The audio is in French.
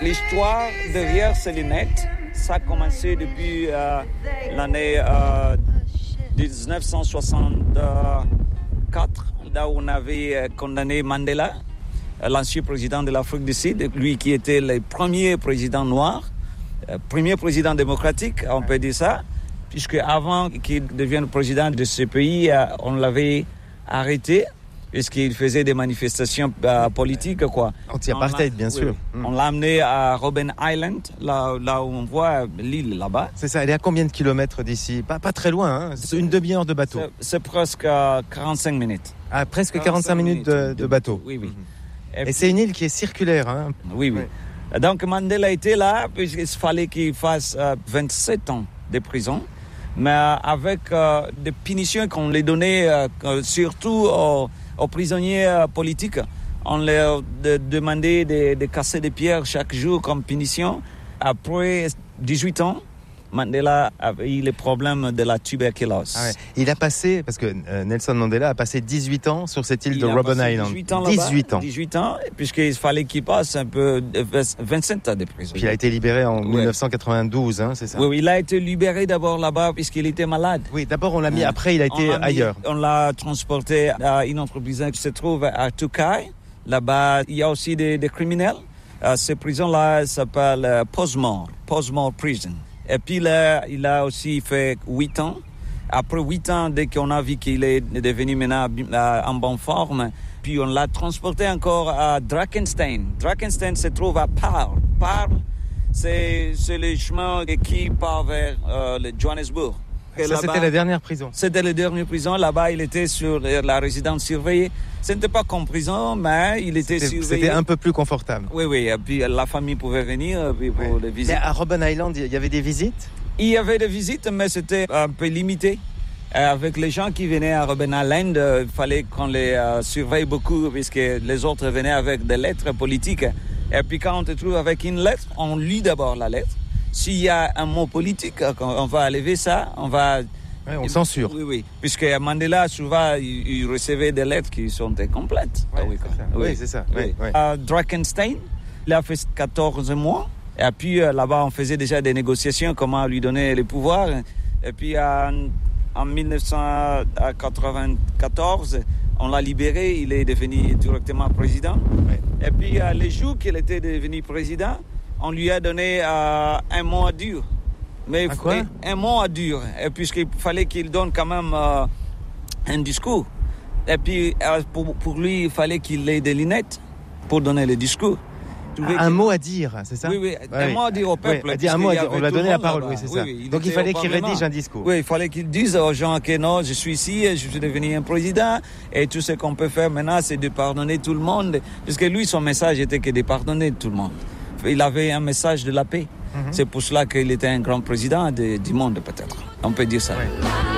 L'histoire derrière ces lunettes, ça a commencé depuis l'année 1964, là où on avait condamné Mandela, l'ancien président de l'Afrique du Sud, lui qui était le premier président noir, premier président démocratique, on peut dire ça, puisque avant qu'il devienne président de ce pays, on l'avait arrêté, puisqu'il faisait des manifestations politiques, quoi. Anti-apartheid, bien sûr. On l'a amené à Robben Island, là où on voit l'île là-bas. C'est ça, elle est à combien de kilomètres d'ici ? Pas très loin, hein. C'est une demi-heure de bateau. C'est presque 45 minutes. Ah, presque 45 minutes de bateau. Oui. Et c'est une île qui est circulaire, hein. Oui. Ouais. Donc Mandela était là, puisqu'il fallait qu'il fasse 27 ans de prison, mais avec des punitions qu'on lui donnait surtout aux prisonniers politiques. On leur demandait de casser des pierres chaque jour comme punition. Après 18 ans, Mandela avait eu les problèmes de la tuberculose. Ah ouais. Il a passé, parce que Nelson Mandela a passé 18 ans sur cette île de Robben Island. 18 ans, puisqu'il fallait qu'il passe un peu 27 ans de prison. Puis il a été libéré en 1992, hein, c'est ça ? Oui, il a été libéré d'abord là-bas puisqu'il était malade. Oui, d'abord on l'a mis, après il a été ailleurs. On l'a transporté à une autre prison qui se trouve à Toukai. Là-bas, il y a aussi des criminels. Cette prison-là s'appelle Postmore Prison. Et puis là, il a aussi fait 8 ans. Après 8 ans, dès qu'on a vu qu'il est devenu maintenant en bonne forme, puis on l'a transporté encore à Drakenstein. Drakenstein se trouve à Paarl. Paarl, c'est le chemin qui part vers Johannesburg. Ça, c'était la dernière prison. C'était la dernière prison. Là-bas, il était sur la résidence surveillée. Ce n'était pas comme prison, mais il était surveillé. C'était un peu plus confortable. Oui. Et puis la famille pouvait venir pour les visites. Mais à Robben Island, il y avait des visites ? Il y avait des visites, mais c'était un peu limité. Avec les gens qui venaient à Robben Island, il fallait qu'on les surveille beaucoup, puisque les autres venaient avec des lettres politiques. Et puis quand on te trouve avec une lettre, on lit d'abord la lettre. S'il y a un mot politique, on va enlever ça, on va... Oui, on censure. Oui. Puisque Mandela, souvent, il recevait des lettres qui sont incomplètes. Oui, c'est ça. Oui. À Drakenstein, il a fait 14 mois. Et puis là-bas, on faisait déjà des négociations, comment lui donner les pouvoirs. Et puis en 1994, on l'a libéré, il est devenu directement président. Oui. Et puis les jours qu'il était devenu président, on lui a donné un mot à dire. Mais un mot à dire, puisqu'il fallait qu'il donne quand même un discours. Et puis pour lui, il fallait qu'il ait des lunettes pour donner le discours. Un mot à dire, c'est ça ? Oui. Un mot à dire au peuple. On lui a donné la parole, oui, c'est ça. Donc il fallait qu'il rédige un discours. Oui, il fallait qu'il dise aux gens que non, je suis ici, je suis devenu un président, et tout ce qu'on peut faire maintenant, c'est de pardonner tout le monde. Parce que lui, son message était que de pardonner tout le monde. Il avait un message de la paix. C'est pour cela qu'il était un grand président du monde, peut-être. On peut dire ça. Ouais.